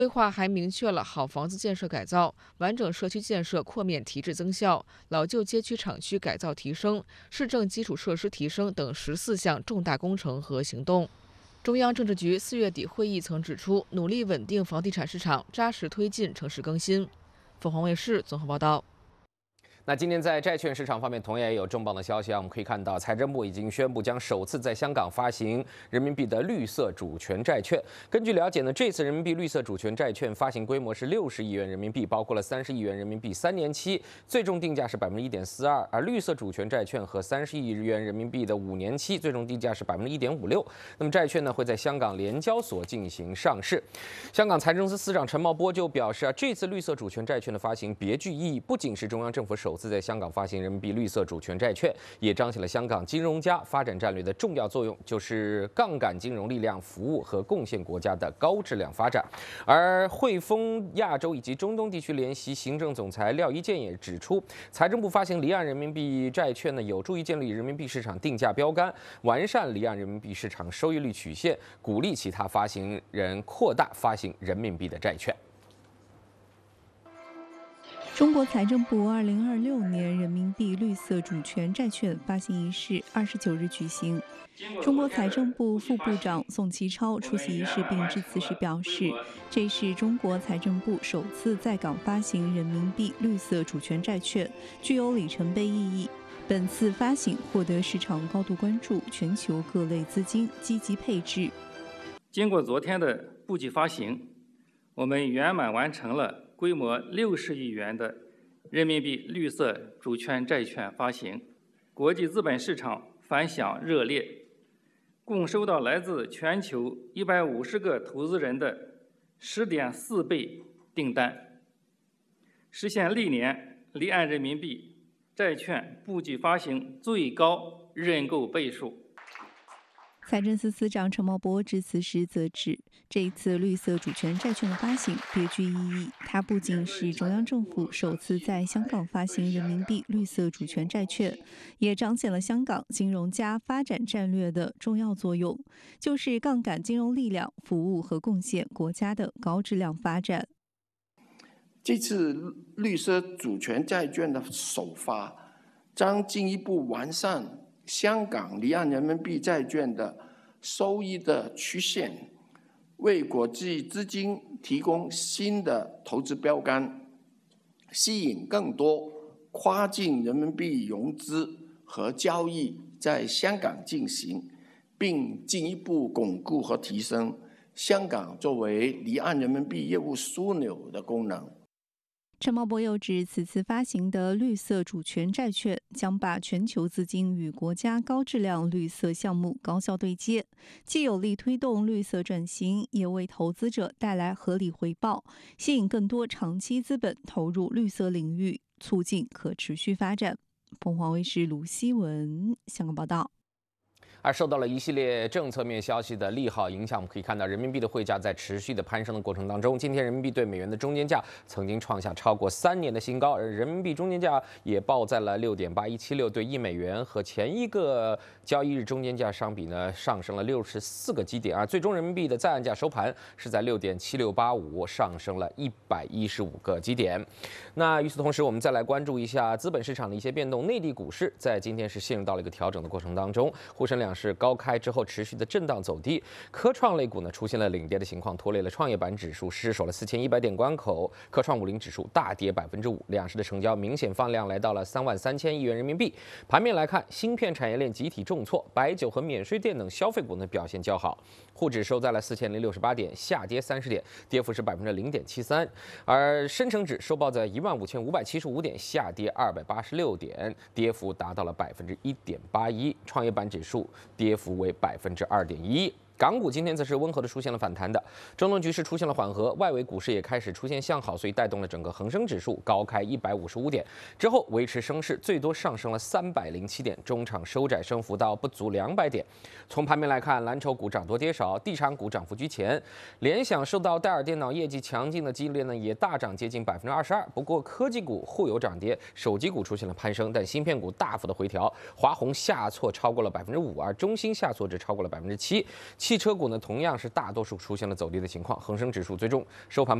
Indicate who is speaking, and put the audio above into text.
Speaker 1: 规划还明确了好房子建设改造、完整社区建设扩面提质增效、老旧街区厂区改造提升、市政基础设施提升等14项重大工程和行动。中央政治局4月底会议曾指出，努力稳定房地产市场，扎实推进城市更新。凤凰卫视综合报道。
Speaker 2: 那今天在债券市场方面，同样也有重磅的消息啊。我们可以看到，财政部已经宣布将首次在香港发行人民币的绿色主权债券。根据了解呢，这次人民币绿色主权债券发行规模是60亿元人民币，包括了30亿元人民币3年期，最终定价是1.42%，而绿色主权债券和30亿元人民币的5年期，最终定价是1.56%。那么债券呢会在香港联交所进行上市。香港财政司司长陈茂波就表示啊，这次绿色主权债券的发行别具意义，不仅是中央政府首次在香港发行人民币绿色主权债券，也彰显了香港金融家发展战略的重要作用，就是杠杆金融力量服务和贡献国家的高质量发展。而汇丰亚洲以及中东地区联席行政总裁廖一健也指出，财政部发行离岸人民币债券呢，有助于建立人民币市场定价标杆，完善离岸人民币市场收益率曲线，鼓励其他发行人扩大发行人民币的债券。
Speaker 3: 中国财政部2026年人民币绿色主权债券发行仪式29日举行。中国财政部副部长宋其超出席仪式并致辞时表示，这是中国财政部首次在港发行人民币绿色主权债券，具有里程碑意义。本次发行获得市场高度关注，全球各类资金积极配置。
Speaker 4: 经过昨天的布局发行，我们圆满完成了规模60亿元的人民币绿色主权债券发行，国际资本市场反响热烈，共收到来自全球150个投资人的10.4倍订单，实现历年离岸人民币债券布局发行最高认购倍数。
Speaker 3: 财政司司长陈茂波致辞时则指，这一次绿色主权债券的发行别具意义，它不仅是中央政府首次在香港发行人民币绿色主权债券，也彰显了香港金融家发展战略的重要作用，就是杠杆金融力量服务和贡献国家的高质量发展。
Speaker 5: 这次绿色主权债券的首发，将进一步完善香港离岸人民币债券的收益的曲线，为国际资金提供新的投资标杆，吸引更多跨境人民币融资和交易在香港进行，并进一步巩固和提升香港作为离岸人民币业务枢纽的功能。
Speaker 3: 陈茂波又指，此次发行的绿色主权债券将把全球资金与国家高质量绿色项目高效对接，既有力推动绿色转型，也为投资者带来合理回报，吸引更多长期资本投入绿色领域，促进可持续发展。凤凰卫视卢希文香港报道。
Speaker 2: 而受到了一系列政策面消息的利好影响，我们可以看到人民币的汇价在持续的攀升的过程当中，今天人民币对美元的中间价曾经创下超过3年的新高，而人民币中间价也报在了6.8176对1美元，和前一个交易日中间价相比呢，上升了64个基点啊。最终人民币的在岸价收盘是在6.7685，上升了115个基点。那与此同时，我们再来关注一下资本市场的一些变动。内地股市在今天是陷入到了一个调整的过程当中，沪深两市高开之后持续的震荡走低，科创类股呢出现了领跌的情况，拖累了创业板指数失守了4100点关口，科创50指数大跌5%，两市的成交明显放量来到了33000亿元人民币。盘面来看，芯片产业链集体重挫，白酒和免税店等消费股呢表现较好，沪指收在了4068点，下跌30点，跌幅是0.73%，而深成指收报在15575点，下跌286点，跌幅达到了1.81%，创业板指数跌幅为2.11%。港股今天则是温和的出现了反弹的，中东局势出现了缓和，外围股市也开始出现向好，所以带动了整个恒生指数高开155点之后维持升势，最多上升了307点，中场收窄升幅到不足200点。从盘面来看，蓝筹股涨多跌少，地产股涨幅居前，联想受到戴尔电脑业绩强劲的激励呢，也大涨接近22%。不过科技股互有涨跌，手机股出现了攀升，但芯片股大幅的回调，华虹下挫超过了5%，而中芯下挫至超过了7%。 汽车股呢，同样是大多数出现了走低的情况，恒生指数最终收盘